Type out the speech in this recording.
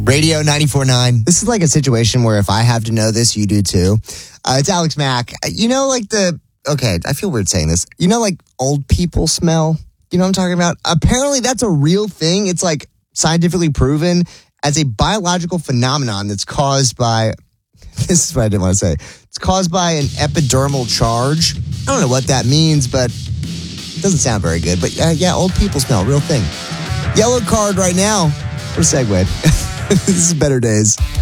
Radio 94.9. This is like a situation where if I have to know this, you do too. It's Alex Mack. You know, like okay, I feel weird saying this. You know, like old people smell? You know what I'm talking about? Apparently that's a real thing. It's like scientifically proven as a biological phenomenon that's caused by, this is what I didn't want to say. It's caused by an epidermal charge. I don't know what that means, but it doesn't sound very good. But yeah, old people smell, real thing. Yellow card right now. What a segue. This is Better Days.